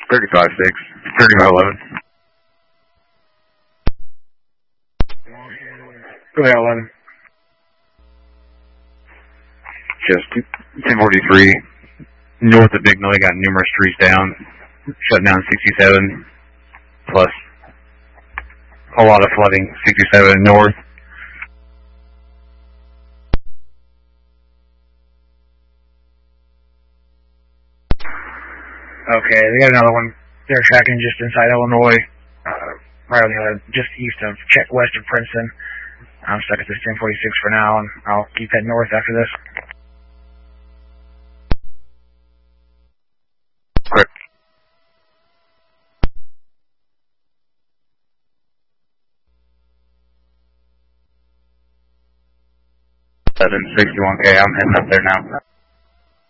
35-6, 30-11. Go ahead, 11. Just 1043. North of Big Mill, got numerous trees down. Shut down 67. Plus a lot of flooding. 67 north. Okay, they got another one. They're tracking just inside Illinois, right on the other, just east of, west of Princeton. I'm stuck at this 1046 for now, and I'll keep heading north after this. Correct. 761K, I'm heading up there now.